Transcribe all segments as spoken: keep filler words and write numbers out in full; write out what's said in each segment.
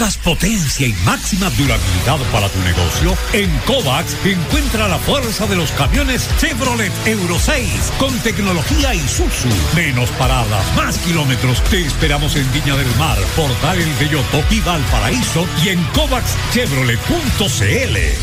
¿Buscas potencia y máxima durabilidad para tu negocio? En Kovacs encuentra la fuerza de los camiones Chevrolet Euro seis con tecnología Isuzu. Menos paradas, más kilómetros. Te esperamos en Viña del Mar, Portal El Belloto y Valparaíso y en kovacs chevrolet punto c l.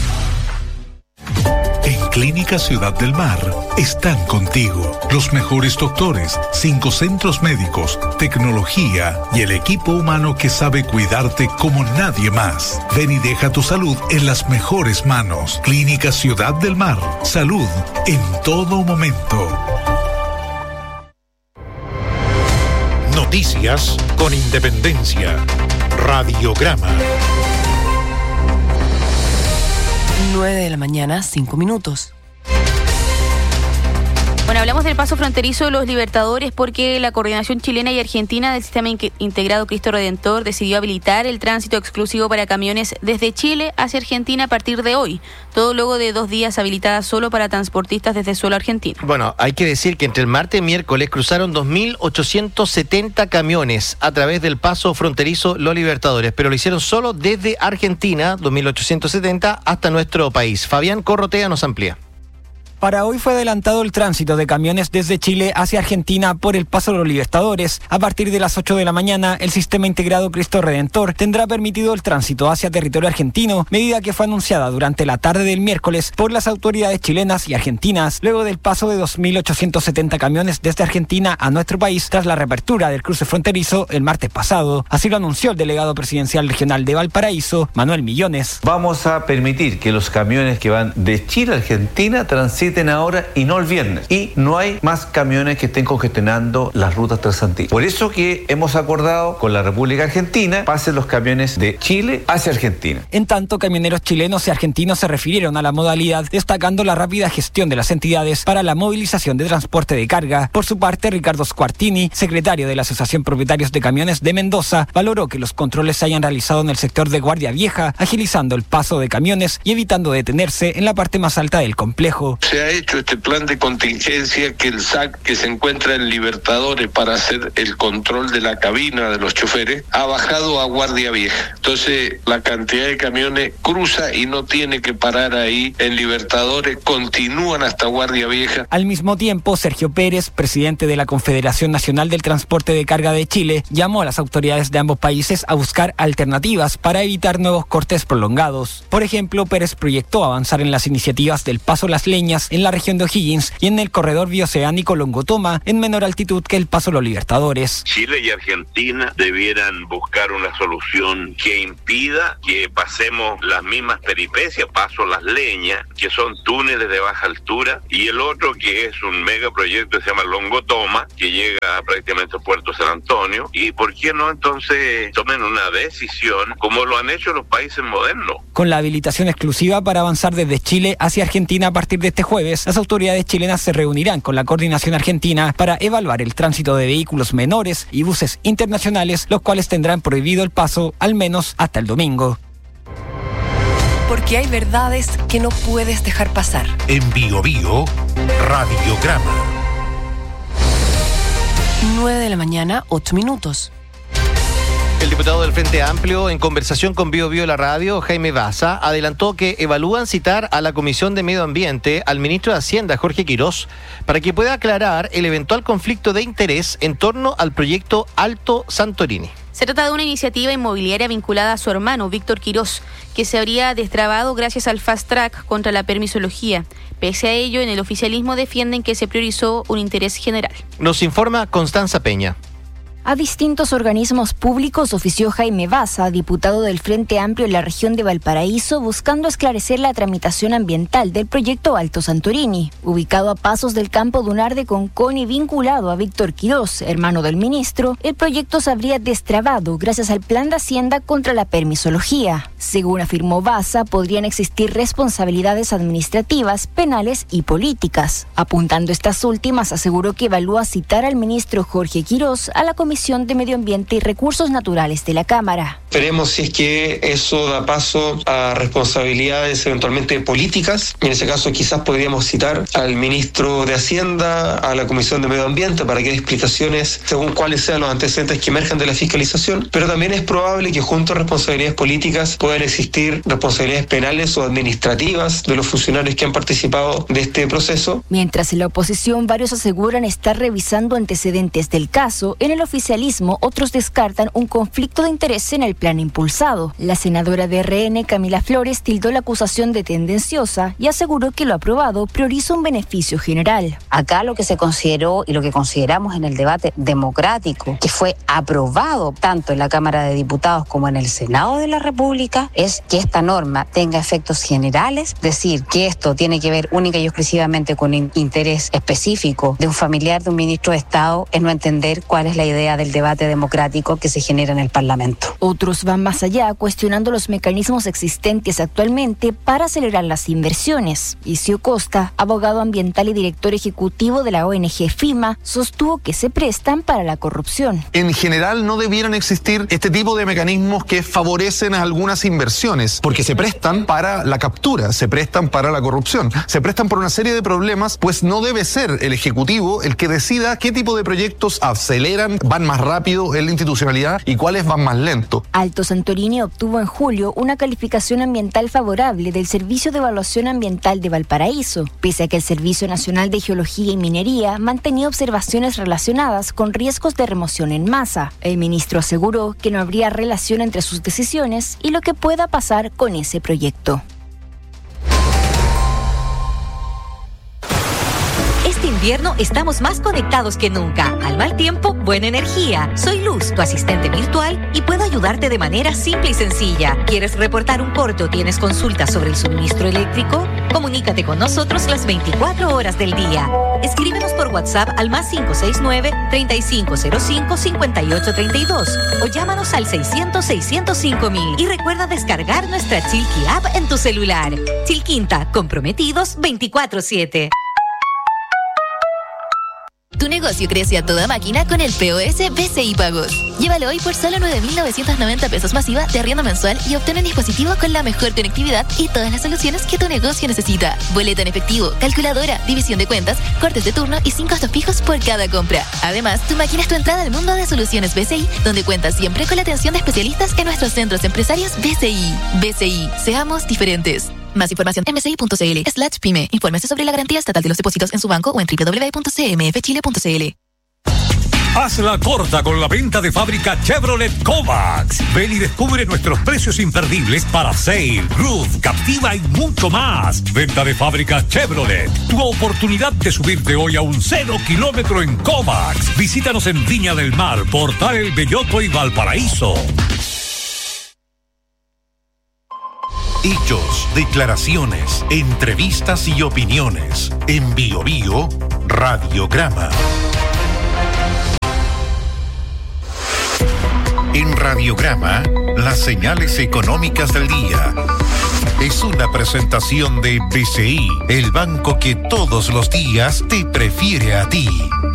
En Clínica Ciudad del Mar están contigo los mejores doctores, cinco centros médicos, tecnología y el equipo humano que sabe cuidarte como nadie más. Ven y deja tu salud en las mejores manos. Clínica Ciudad del Mar. Salud en todo momento. Noticias con independencia. Radiograma. nueve de la mañana, cinco minutos. Bueno, hablamos del paso fronterizo de los Libertadores porque la coordinación chilena y argentina del Sistema Integrado Cristo Redentor decidió habilitar el tránsito exclusivo para camiones desde Chile hacia Argentina a partir de hoy. Todo luego de dos días habilitadas solo para transportistas desde suelo argentino. Bueno, hay que decir que entre el martes y miércoles cruzaron dos mil ochocientos setenta camiones a través del paso fronterizo Los Libertadores, pero lo hicieron solo desde Argentina, dos mil ochocientos setenta, hasta nuestro país. Fabián Corrotea nos amplía. Para hoy fue adelantado el tránsito de camiones desde Chile hacia Argentina por el Paso de los Libertadores. A partir de las ocho de la mañana, el Sistema Integrado Cristo Redentor tendrá permitido el tránsito hacia territorio argentino, medida que fue anunciada durante la tarde del miércoles por las autoridades chilenas y argentinas, luego del paso de dos mil ochocientos setenta camiones desde Argentina a nuestro país tras la reapertura del cruce fronterizo el martes pasado. Así lo anunció el delegado presidencial regional de Valparaíso, Manuel Millones. Vamos a permitir que los camiones que van de Chile a Argentina transiten ahora y no el viernes. Y no hay más camiones que estén congestionando las rutas transantinas. Por eso que hemos acordado con la República Argentina pasen los camiones de Chile hacia Argentina. En tanto, camioneros chilenos y argentinos se refirieron a la modalidad, destacando la rápida gestión de las entidades para la movilización de transporte de carga. Por su parte, Ricardo Squartini, secretario de la Asociación Propietarios de Camiones de Mendoza, valoró que los controles se hayan realizado en el sector de Guardia Vieja, agilizando el paso de camiones y evitando detenerse en la parte más alta del complejo. Se ha hecho este plan de contingencia que el S A C que se encuentra en Libertadores para hacer el control de la cabina de los choferes ha bajado a Guardia Vieja. Entonces la cantidad de camiones cruza y no tiene que parar ahí en Libertadores, continúan hasta Guardia Vieja. Al mismo tiempo, Sergio Pérez, presidente de la Confederación Nacional del Transporte de Carga de Chile, llamó a las autoridades de ambos países a buscar alternativas para evitar nuevos cortes prolongados. Por ejemplo, Pérez proyectó avanzar en las iniciativas del Paso Las Leñas en la región de O'Higgins y en el corredor bioceánico Longotoma en menor altitud que el Paso Los Libertadores. Chile y Argentina debieran buscar una solución que impida que pasemos las mismas peripecias, Paso Las Leñas, que son túneles de baja altura, y el otro que es un megaproyecto que se llama Longotoma, que llega prácticamente a Puerto San Antonio. Y por qué no entonces tomen una decisión como lo han hecho los países modernos. Con la habilitación exclusiva para avanzar desde Chile hacia Argentina a partir de este jueves, las autoridades chilenas se reunirán con la coordinación argentina para evaluar el tránsito de vehículos menores y buses internacionales, los cuales tendrán prohibido el paso al menos hasta el domingo. Porque hay verdades que no puedes dejar pasar. En Bio Bio, Radiograma. nueve de la mañana, ocho minutos. El diputado del Frente Amplio, en conversación con Bio Bio la radio, Jaime Baza, adelantó que evalúan citar a la Comisión de Medio Ambiente al ministro de Hacienda, Jorge Quirós, para que pueda aclarar el eventual conflicto de interés en torno al proyecto Alto Santorini. Se trata de una iniciativa inmobiliaria vinculada a su hermano, Víctor Quirós, que se habría destrabado gracias al fast track contra la permisología. Pese a ello, en el oficialismo defienden que se priorizó un interés general. Nos informa Constanza Peña. A distintos organismos públicos ofició Jaime Baza, diputado del Frente Amplio en la región de Valparaíso, buscando esclarecer la tramitación ambiental del proyecto Alto Santorini, ubicado a pasos del campo dunar de Concón y vinculado a Víctor Quirós, hermano del ministro. El proyecto se habría destrabado gracias al plan de Hacienda contra la permisología. Según afirmó Baza, podrían existir responsabilidades administrativas, penales y políticas. Apuntando estas últimas, aseguró que evalúa citar al ministro Jorge Quirós a la Comisión de Medio Ambiente y Recursos Naturales de la Cámara. Veremos si es que eso da paso a responsabilidades eventualmente políticas. En ese caso quizás podríamos citar al ministro de Hacienda, a la Comisión de Medio Ambiente, para que dé explicaciones según cuáles sean los antecedentes que emerjan de la fiscalización. Pero también es probable que junto a responsabilidades políticas puedan existir responsabilidades penales o administrativas de los funcionarios que han participado de este proceso. Mientras en la oposición varios aseguran estar revisando antecedentes del caso, en el oficialismo otros descartan un conflicto de interés en el plan impulsado. La senadora de R N, Camila Flores, tildó la acusación de tendenciosa y aseguró que lo aprobado prioriza un beneficio general. Acá lo que se consideró y lo que consideramos en el debate democrático, que fue aprobado tanto en la Cámara de Diputados como en el Senado de la República, es que esta norma tenga efectos generales, decir que esto tiene que ver única y exclusivamente con un interés específico de un familiar de un ministro de Estado, es no entender cuál es la idea del debate democrático que se genera en el Parlamento. Otros van más allá, cuestionando los mecanismos existentes actualmente para acelerar las inversiones. Icio Costa, abogado ambiental y director ejecutivo de la O N G FIMA, sostuvo que se prestan para la corrupción. En general no debieran existir este tipo de mecanismos que favorecen a algunas inversiones, porque se prestan para la captura, se prestan para la corrupción, se prestan por una serie de problemas, pues no debe ser el Ejecutivo el que decida qué tipo de proyectos aceleran, van más rápido en la institucionalidad y cuáles van más lento. Alto Santorini obtuvo en julio una calificación ambiental favorable del Servicio de Evaluación Ambiental de Valparaíso, pese a que el Servicio Nacional de Geología y Minería mantenía observaciones relacionadas con riesgos de remoción en masa. El ministro aseguró que no habría relación entre sus decisiones y lo que pueda pasar con ese proyecto. Este invierno estamos más conectados que nunca. Al mal tiempo, buena energía. Soy Luz, tu asistente virtual, y puedo ayudarte de manera simple y sencilla. ¿Quieres reportar un corte o tienes consultas sobre el suministro eléctrico? Comunícate con nosotros las veinticuatro horas del día. Escríbenos por WhatsApp al más cinco seis nueve, treinta y cinco cero cinco, cincuenta y ocho treinta y dos o llámanos al seiscientos, seiscientos cinco mil y recuerda descargar nuestra Chilqui App en tu celular. Chilquinta, comprometidos veinticuatro siete. Tu negocio crece a toda máquina con el P O S B C I Pagos. Llévalo hoy por solo nueve mil novecientos noventa pesos masiva de arriendo mensual y obtén un dispositivo con la mejor conectividad y todas las soluciones que tu negocio necesita. Boleta en efectivo, calculadora, división de cuentas, cortes de turno y sin costos fijos por cada compra. Además, tu máquina es tu entrada al mundo de soluciones B C I, donde cuentas siempre con la atención de especialistas en nuestros centros empresarios B C I. B C I, seamos diferentes. Más información en bci.cl slash pyme. Infórmese sobre la garantía estatal de los depósitos en su banco o en doble u doble u doble u punto c m f chile punto c l. Hazla corta con la venta de fábrica Chevrolet Kovacs. Ven y descubre nuestros precios imperdibles para Sail, Roof, Captiva y mucho más. Venta de fábrica Chevrolet. Tu oportunidad de subirte hoy a un cero kilómetro en Kovacs. Visítanos en Viña del Mar, Portal El Belloto y Valparaíso. Hechos, declaraciones, entrevistas y opiniones. En Bio Bio, Radiograma. En Radiograma, las señales económicas del día. Es una presentación de B C I, el banco que todos los días te prefiere a ti.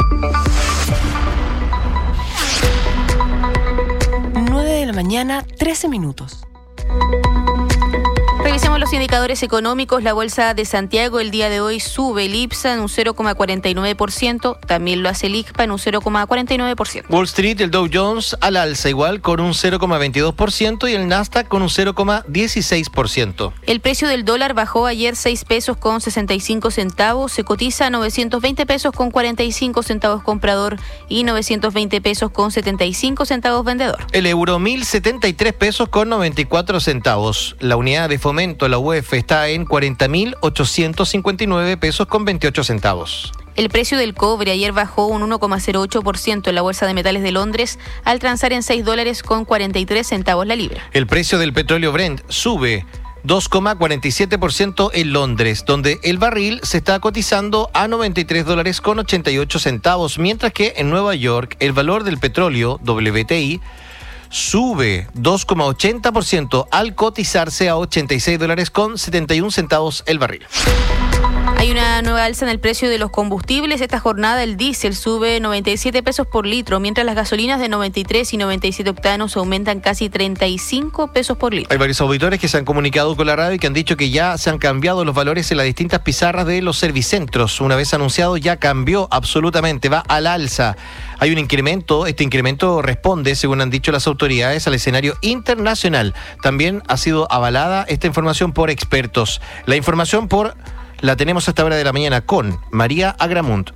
nueve de la mañana, trece minutos. Revisemos los indicadores económicos. La Bolsa de Santiago el día de hoy sube. El IPSA en un cero coma cuarenta y nueve por ciento. También lo hace el I C P A en un cero coma cuarenta y nueve por ciento. Wall Street, el Dow Jones al alza igual con un cero coma veintidós por ciento y el Nasdaq con un cero coma dieciséis por ciento. El precio del dólar bajó ayer seis pesos con sesenta y cinco centavos. Se cotiza a novecientos veinte pesos con cuarenta y cinco centavos comprador y novecientos veinte pesos con setenta y cinco centavos vendedor. El euro mil setenta y tres pesos con noventa y cuatro centavos. La unidad de fomento, la U E F, está en cuarenta mil ochocientos cincuenta y nueve pesos con veintiocho centavos. El precio del cobre ayer bajó un uno coma cero ocho por ciento en la Bolsa de Metales de Londres al transar en seis dólares con cuarenta y tres centavos la libra. El precio del petróleo Brent sube dos coma cuarenta y siete por ciento en Londres, donde el barril se está cotizando a noventa y tres dólares con ochenta y ocho centavos, mientras que en Nueva York el valor del petróleo W T I sube dos coma ochenta por ciento al cotizarse a ochenta y seis dólares con setenta y un centavos el barril. Hay una nueva alza en el precio de los combustibles. Esta jornada el diésel sube noventa y siete pesos por litro, mientras las gasolinas de noventa y tres y noventa y siete octanos aumentan casi treinta y cinco pesos por litro. Hay varios auditores que se han comunicado con la radio y que han dicho que ya se han cambiado los valores en las distintas pizarras de los servicentros. Una vez anunciado, ya cambió absolutamente, va al alza. Hay un incremento, este incremento responde, según han dicho las autoridades, al escenario internacional. También ha sido avalada esta información por expertos. La información por la tenemos a esta hora de la mañana con María Agramunt.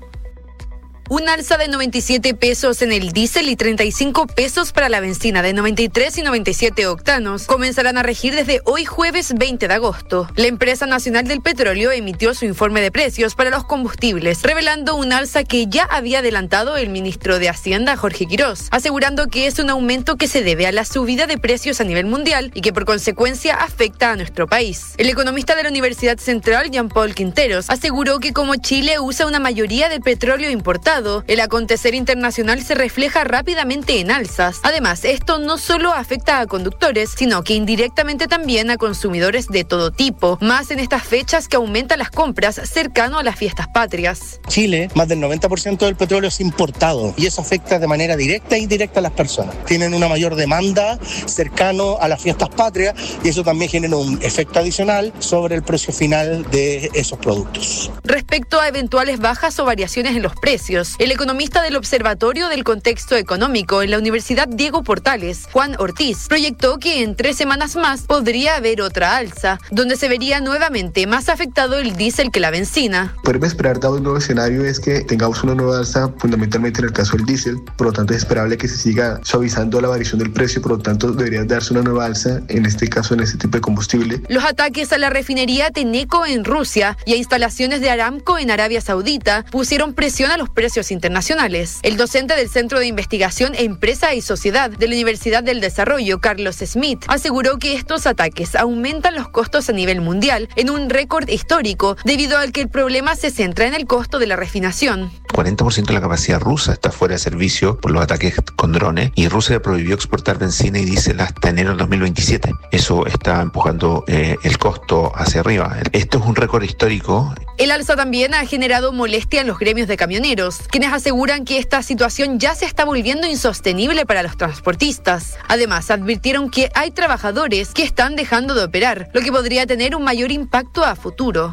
Un alza de noventa y siete pesos en el diésel y treinta y cinco pesos para la benzina de noventa y tres y noventa y siete octanos comenzarán a regir desde hoy jueves veinte de agosto. La empresa nacional del petróleo emitió su informe de precios para los combustibles, revelando un alza que ya había adelantado el ministro de Hacienda, Jorge Quirós, asegurando que es un aumento que se debe a la subida de precios a nivel mundial y que por consecuencia afecta a nuestro país. El economista de la Universidad Central, Jean-Paul Quinteros, aseguró que como Chile usa una mayoría del petróleo importado, el acontecer internacional se refleja rápidamente en alzas. Además, esto no solo afecta a conductores, sino que indirectamente también a consumidores de todo tipo, más en estas fechas que aumentan las compras cercano a las fiestas patrias. Chile, más del noventa por ciento del petróleo es importado y eso afecta de manera directa e indirecta a las personas. Tienen una mayor demanda cercano a las fiestas patrias y eso también genera un efecto adicional sobre el precio final de esos productos. Respecto a eventuales bajas o variaciones en los precios, el economista del Observatorio del Contexto Económico en la Universidad Diego Portales, Juan Ortiz, proyectó que en tres semanas más podría haber otra alza, donde se vería nuevamente más afectado el diésel que la benzina. Podemos esperar, dado el nuevo escenario, es que tengamos una nueva alza, fundamentalmente en el caso del diésel. Por lo tanto, es esperable que se siga suavizando la variación del precio, por lo tanto, debería darse una nueva alza, en este caso, en este tipo de combustible. Los ataques a la refinería Tenneco en Rusia y a instalaciones de Aramco en Arabia Saudita pusieron presión a los precios internacionales. El docente del Centro de Investigación Empresa y Sociedad de la Universidad del Desarrollo, Carlos Smith, aseguró que estos ataques aumentan los costos a nivel mundial en un récord histórico, debido al que el problema se centra en el costo de la refinación. cuarenta por ciento de la capacidad rusa está fuera de servicio por los ataques con drones y Rusia prohibió exportar benzina y diésel hasta enero del dos mil veintisiete. Eso está empujando eh, el costo hacia arriba. Esto es un récord histórico. El alza también ha generado molestia en los gremios de camioneros, quienes aseguran que esta situación ya se está volviendo insostenible para los transportistas. Además, advirtieron que hay trabajadores que están dejando de operar, lo que podría tener un mayor impacto a futuro.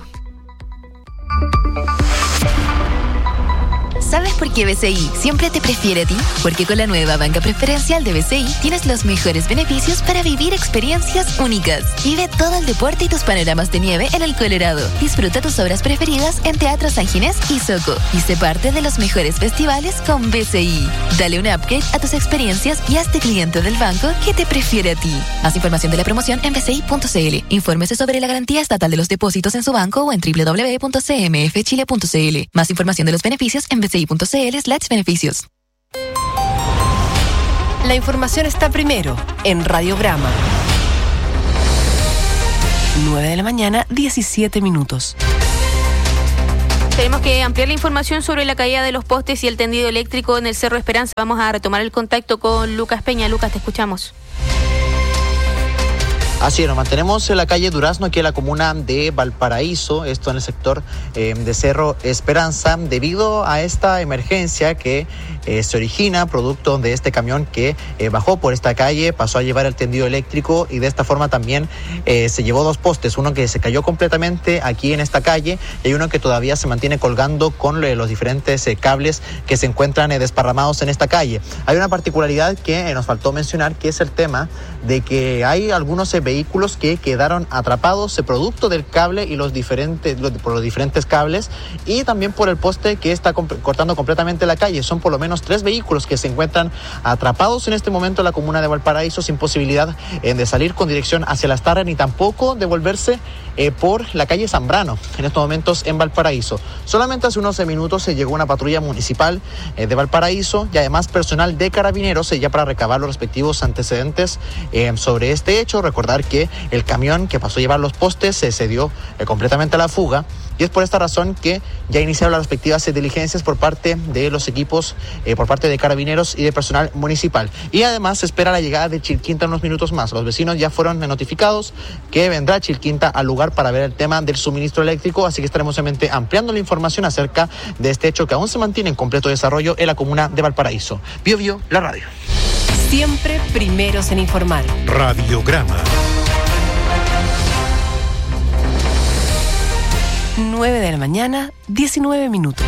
¿Sabes por qué B C I siempre te prefiere a ti? Porque con la nueva banca preferencial de B C I tienes los mejores beneficios para vivir experiencias únicas. Vive todo el deporte y tus panoramas de nieve en el Colorado. Disfruta tus obras preferidas en Teatro San Ginés y Soco. Y sé parte de los mejores festivales con B C I. Dale un upgrade a tus experiencias y hazte cliente del banco que te prefiere a ti. Más información de la promoción en b c i punto c l. Infórmese sobre la garantía estatal de los depósitos en su banco o en w w w punto c m f chile punto c l. Más información de los beneficios en b c i punto c l slash beneficios. La información está primero en Radiograma. nueve de la mañana, diecisiete minutos. Tenemos que ampliar la información sobre la caída de los postes y el tendido eléctrico en el Cerro Esperanza. Vamos a retomar el contacto con Lucas Peña. Lucas, te escuchamos. Así es, nos mantenemos en la calle Durazno, aquí en la comuna de Valparaíso, esto en el sector eh, de Cerro Esperanza, debido a esta emergencia que eh, se origina producto de este camión que eh, bajó por esta calle, pasó a llevar el tendido eléctrico y de esta forma también eh, se llevó dos postes, uno que se cayó completamente aquí en esta calle y hay uno que todavía se mantiene colgando con eh, los diferentes eh, cables que se encuentran eh, desparramados en esta calle. Hay una particularidad que eh, nos faltó mencionar, que es el tema de que hay algunos eh, vehículos que quedaron atrapados, eh, producto del cable y los diferentes, los, por los diferentes cables y también por el poste que está comp- cortando completamente la calle. Son por lo menos tres vehículos que se encuentran atrapados en este momento en la comuna de Valparaíso sin posibilidad eh, de salir con dirección hacia Las Tarras ni tampoco de volverse eh, por la calle Zambrano en estos momentos en Valparaíso. Solamente hace unos minutos se llegó una patrulla municipal eh, de Valparaíso y además personal de Carabineros eh, ya para recabar los respectivos antecedentes eh, sobre este hecho. Recordar recordar que el camión que pasó a llevar los postes se, se dio eh, completamente a la fuga. Y es por esta razón que ya iniciaron las respectivas diligencias por parte de los equipos, eh, por parte de carabineros y de personal municipal. Y además se espera la llegada de Chilquinta en unos minutos más. Los vecinos ya fueron notificados que vendrá Chilquinta al lugar para ver el tema del suministro eléctrico, así que estaremos obviamente ampliando la información acerca de este hecho que aún se mantiene en completo desarrollo en la comuna de Valparaíso. Bio Bio, la radio. Siempre primeros en informar. Radiograma. nueve de la mañana, diecinueve minutos.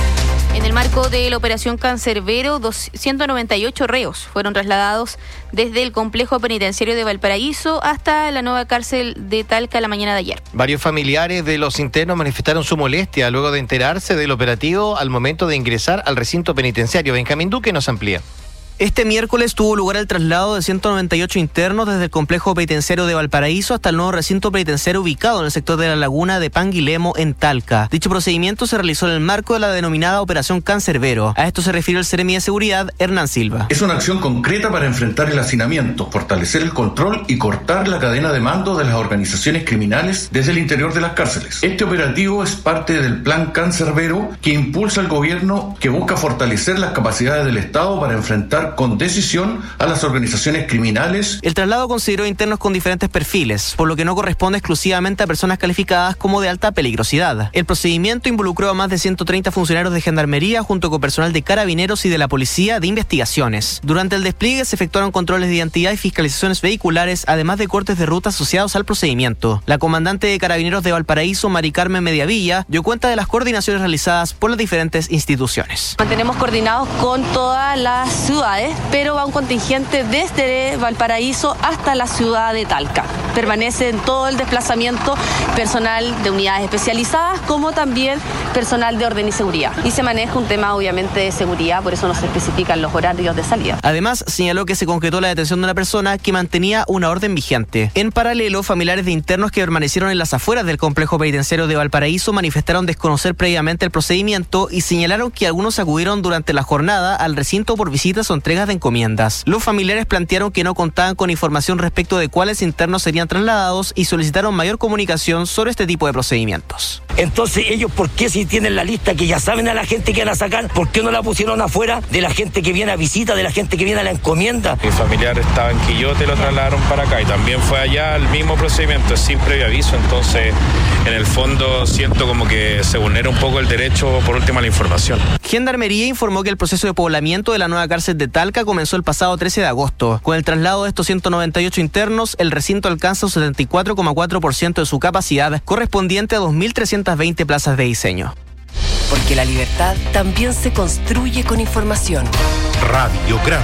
En el marco de la operación Cancerbero, ciento noventa y ocho reos fueron trasladados desde el complejo penitenciario de Valparaíso hasta la nueva cárcel de Talca la mañana de ayer. Varios familiares de los internos manifestaron su molestia luego de enterarse del operativo al momento de ingresar al recinto penitenciario. Benjamín Duque nos amplía. Este miércoles tuvo lugar el traslado de ciento noventa y ocho internos desde el complejo penitenciario de Valparaíso hasta el nuevo recinto penitenciario ubicado en el sector de la laguna de Panguilemo, en Talca. Dicho procedimiento se realizó en el marco de la denominada Operación Cancerbero. A esto se refirió el Seremi de Seguridad, Hernán Silva. Es una acción concreta para enfrentar el hacinamiento, fortalecer el control y cortar la cadena de mando de las organizaciones criminales desde el interior de las cárceles. Este operativo es parte del Plan Cancerbero que impulsa el gobierno, que busca fortalecer las capacidades del Estado para enfrentar con decisión a las organizaciones criminales. El traslado consideró internos con diferentes perfiles, por lo que no corresponde exclusivamente a personas calificadas como de alta peligrosidad. El procedimiento involucró a más de ciento treinta funcionarios de Gendarmería junto con personal de Carabineros y de la Policía de Investigaciones. Durante el despliegue se efectuaron controles de identidad y fiscalizaciones vehiculares, además de cortes de ruta asociados al procedimiento. La comandante de Carabineros de Valparaíso, Mari Carmen Mediavilla, dio cuenta de las coordinaciones realizadas por las diferentes instituciones. Mantenemos coordinados con todas las ciudades, pero va un contingente desde Valparaíso hasta la ciudad de Talca. Permanece en todo el desplazamiento personal de unidades especializadas, como también personal de orden y seguridad. Y se maneja un tema obviamente de seguridad, por eso no se especifican los horarios de salida. Además, señaló que se concretó la detención de una persona que mantenía una orden vigente. En paralelo, familiares de internos que permanecieron en las afueras del complejo penitenciario de Valparaíso manifestaron desconocer previamente el procedimiento y señalaron que algunos acudieron durante la jornada al recinto por visitas o entregas de encomiendas. Los familiares plantearon que no contaban con información respecto de cuáles internos serían trasladados y solicitaron mayor comunicación sobre este tipo de procedimientos. Entonces, ellos, ¿por qué si tienen la lista que ya saben a la gente que van a sacar, por qué no la pusieron afuera de la gente que viene a visita, de la gente que viene a la encomienda? Mi familiar estaba en Quillote y lo trasladaron para acá y también fue allá el mismo procedimiento, es sin previo aviso, entonces en el fondo siento como que se vulnera un poco el derecho, por último, a la información. Gendarmería informó que el proceso de poblamiento de la nueva cárcel de Talca comenzó el pasado trece de agosto. Con el traslado de estos ciento noventa y ocho internos, el recinto alcanza un setenta y cuatro coma cuatro por ciento de su capacidad, correspondiente a dos mil trescientas veinte plazas de diseño. Porque la libertad también se construye con información. Radiograma.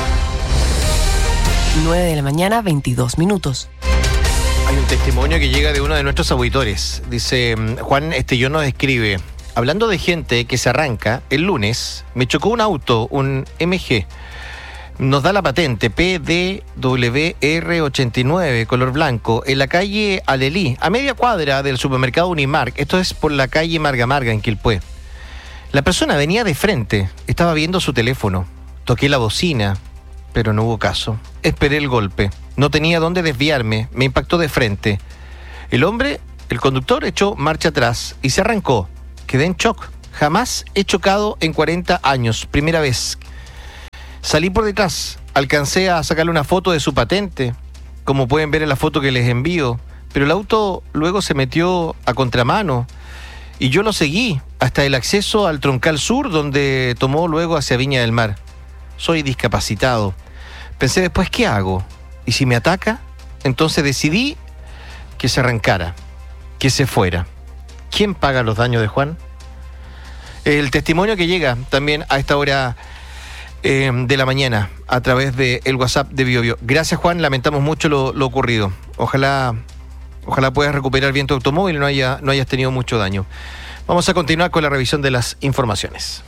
nueve de la mañana, veintidós minutos. Hay un testimonio que llega de uno de nuestros auditores. Dice, Juan Estellón nos escribe: hablando de gente que se arranca, el lunes me chocó un auto, un M G. Nos da la patente P D W R ochenta y nueve, color blanco, en la calle Alelí, a media cuadra del supermercado Unimark. Esto es por la calle Marga Marga, en Quilpué. La persona venía de frente, estaba viendo su teléfono. Toqué la bocina, pero no hubo caso. Esperé el golpe. No tenía dónde desviarme, me impactó de frente. El hombre, el conductor, echó marcha atrás y se arrancó. Quedé en shock. Jamás he chocado en cuarenta años, primera vez. Salí por detrás, alcancé a sacarle una foto de su patente, como pueden ver en la foto que les envío, pero el auto luego se metió a contramano y yo lo seguí hasta el acceso al Troncal Sur, donde tomó luego hacia Viña del Mar. Soy discapacitado. Pensé después, ¿qué hago? ¿Y si me ataca? Entonces decidí que se arrancara, que se fuera. ¿Quién paga los daños de Juan? El testimonio que llega también a esta hora eh, de la mañana a través del WhatsApp de Bio Bio. Gracias, Juan, lamentamos mucho lo, lo ocurrido. Ojalá, ojalá puedas recuperar bien tu automóvil y no, haya, no hayas tenido mucho daño. Vamos a continuar con la revisión de las informaciones.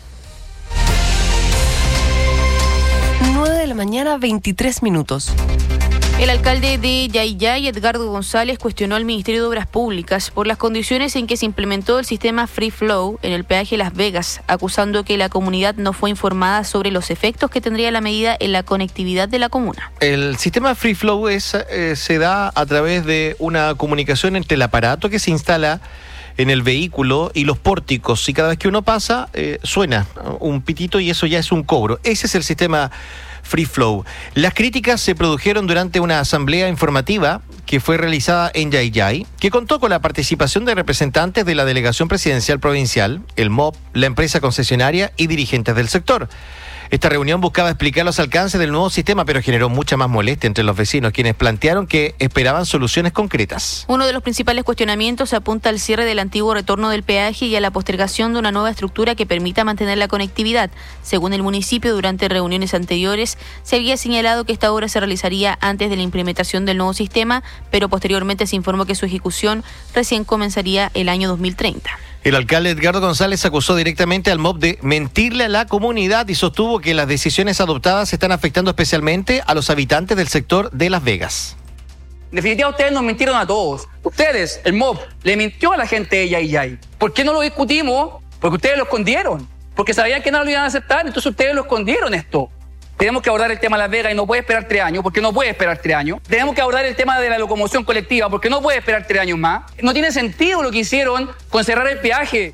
nueve de la mañana, veintitrés minutos. El alcalde de Yayay, Edgardo González, cuestionó al Ministerio de Obras Públicas por las condiciones en que se implementó el sistema Free Flow en el peaje Las Vegas, acusando que la comunidad no fue informada sobre los efectos que tendría la medida en la conectividad de la comuna. El sistema Free Flow es, eh, se da a través de una comunicación entre el aparato que se instala en el vehículo y los pórticos, y cada vez que uno pasa eh, suena un pitito y eso ya es un cobro. Ese es el sistema Free Flow. Las críticas se produjeron durante una asamblea informativa que fue realizada en Yayay, que contó con la participación de representantes de la Delegación Presidencial Provincial, el M O P, la empresa concesionaria y dirigentes del sector. Esta reunión buscaba explicar los alcances del nuevo sistema, pero generó mucha más molestia entre los vecinos, quienes plantearon que esperaban soluciones concretas. Uno de los principales cuestionamientos apunta al cierre del antiguo retorno del peaje y a la postergación de una nueva estructura que permita mantener la conectividad. Según el municipio, durante reuniones anteriores se había señalado que esta obra se realizaría antes de la implementación del nuevo sistema, pero posteriormente se informó que su ejecución recién comenzaría el año dos mil treinta. El alcalde Edgardo González acusó directamente al M O P de mentirle a la comunidad y sostuvo que las decisiones adoptadas están afectando especialmente a los habitantes del sector de Las Vegas. En definitiva, ustedes nos mintieron a todos. Ustedes, el M O P, le mintió a la gente de Yayay. ¿Por qué no lo discutimos? Porque ustedes lo escondieron. Porque sabían que no lo iban a aceptar, entonces ustedes lo escondieron esto. Tenemos que abordar el tema de Las Vegas y no puede esperar tres años, porque no puede esperar tres años. Tenemos que abordar el tema de la locomoción colectiva, porque no puede esperar tres años más. No tiene sentido lo que hicieron con cerrar el peaje.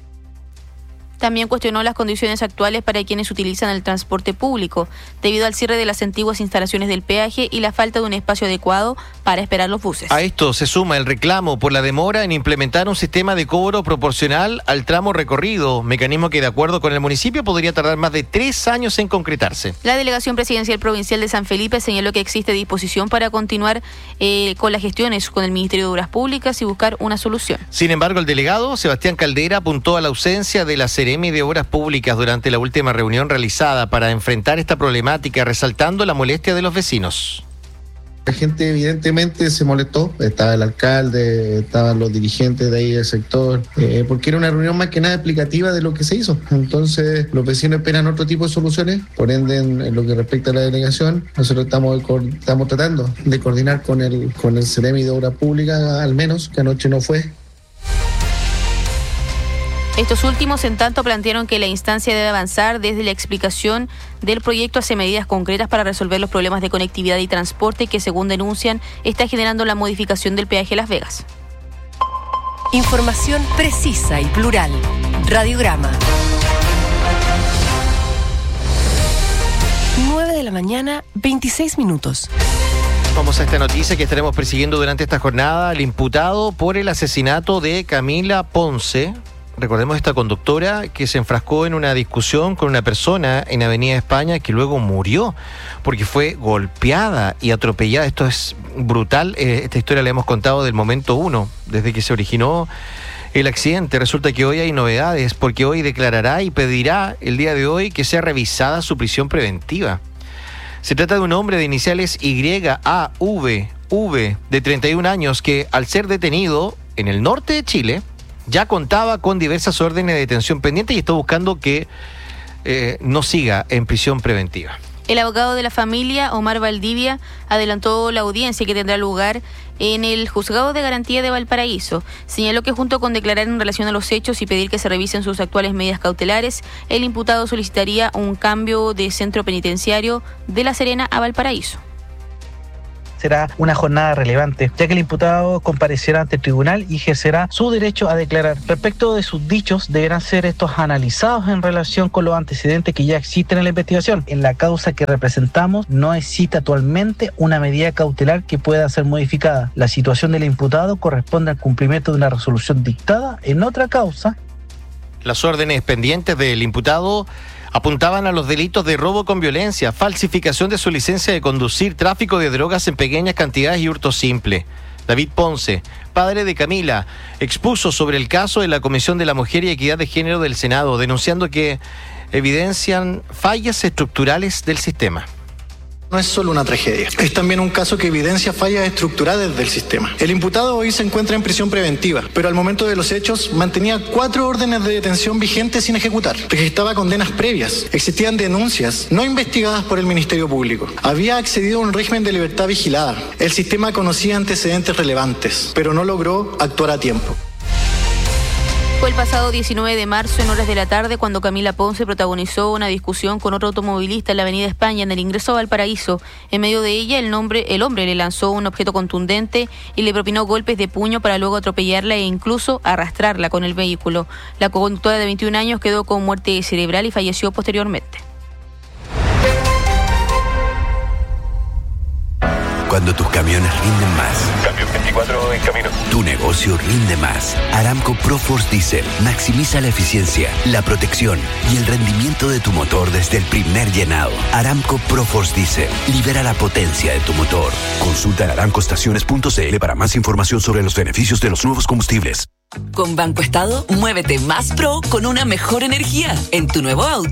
También cuestionó las condiciones actuales para quienes utilizan el transporte público, debido al cierre de las antiguas instalaciones del peaje y la falta de un espacio adecuado para esperar los buses. A esto se suma el reclamo por la demora en implementar un sistema de cobro proporcional al tramo recorrido, mecanismo que de acuerdo con el municipio podría tardar más de tres años en concretarse. La Delegación Presidencial Provincial de San Felipe señaló que existe disposición para continuar eh, con las gestiones con el Ministerio de Obras Públicas y buscar una solución. Sin embargo, el delegado Sebastián Caldera apuntó a la ausencia de la Seremi de Obras Públicas durante la última reunión realizada para enfrentar esta problemática, resaltando la molestia de los vecinos. La gente evidentemente se molestó, estaba el alcalde, estaban los dirigentes de ahí del sector, eh, porque era una reunión más que nada explicativa de lo que se hizo. Entonces los vecinos esperan otro tipo de soluciones, por ende en, en lo que respecta a la delegación, nosotros estamos, estamos tratando de coordinar con el, con el Seremi de Obras Públicas, al menos, que anoche no fue. Estos últimos, en tanto, plantearon que la instancia debe avanzar desde la explicación del proyecto hacia medidas concretas para resolver los problemas de conectividad y transporte que, según denuncian, está generando la modificación del peaje Las Vegas. Información precisa y plural. Radiograma. nueve de la mañana, veintiséis minutos. Vamos a esta noticia que estaremos persiguiendo durante esta jornada. El imputado por el asesinato de Camila Ponce. Recordemos esta conductora que se enfrascó en una discusión con una persona en Avenida España que luego murió porque fue golpeada y atropellada. Esto es brutal. Eh, esta historia la hemos contado del momento uno, desde que se originó el accidente. Resulta que hoy hay novedades porque hoy declarará y pedirá el día de hoy que sea revisada su prisión preventiva. Se trata de un hombre de iniciales Y A V V de treinta y un años que, al ser detenido en el norte de Chile, ya contaba con diversas órdenes de detención pendientes y está buscando que eh, no siga en prisión preventiva. El abogado de la familia, Omar Valdivia, adelantó la audiencia que tendrá lugar en el Juzgado de Garantía de Valparaíso. Señaló que junto con declarar en relación a los hechos y pedir que se revisen sus actuales medidas cautelares, el imputado solicitaría un cambio de centro penitenciario de La Serena a Valparaíso. Será una jornada relevante, ya que el imputado comparecerá ante el tribunal y ejercerá su derecho a declarar. Respecto de sus dichos, deberán ser estos analizados en relación con los antecedentes que ya existen en la investigación. En la causa que representamos no existe actualmente una medida cautelar que pueda ser modificada. La situación del imputado corresponde al cumplimiento de una resolución dictada en otra causa. Las órdenes pendientes del imputado apuntaban a los delitos de robo con violencia, falsificación de su licencia de conducir, tráfico de drogas en pequeñas cantidades y hurto simple. David Ponce, padre de Camila, expuso sobre el caso en la Comisión de la Mujer y Equidad de Género del Senado, denunciando que evidencian fallas estructurales del sistema. No es solo una tragedia, es también un caso que evidencia fallas estructurales del sistema. El imputado hoy se encuentra en prisión preventiva, pero al momento de los hechos mantenía cuatro órdenes de detención vigentes sin ejecutar. Registraba condenas previas, existían denuncias no investigadas por el Ministerio Público. Había accedido a un régimen de libertad vigilada. El sistema conocía antecedentes relevantes, pero no logró actuar a tiempo. Fue el pasado diecinueve de marzo en horas de la tarde cuando Camila Ponce protagonizó una discusión con otro automovilista en la avenida España en el ingreso a Valparaíso. En medio de ella el, nombre, el hombre le lanzó un objeto contundente y le propinó golpes de puño para luego atropellarla e incluso arrastrarla con el vehículo. La conductora de veintiún años quedó con muerte cerebral y falleció posteriormente. Cuando tus camiones rinden más. Cambio veinticuatro en camino. Tu negocio rinde más. Aramco ProForce Diesel maximiza la eficiencia, la protección y el rendimiento de tu motor desde el primer llenado. Aramco ProForce Diesel libera la potencia de tu motor. Consulta aramco estaciones punto c l para más información sobre los beneficios de los nuevos combustibles. Con Banco Estado, muévete más pro con una mejor energía en tu nuevo auto.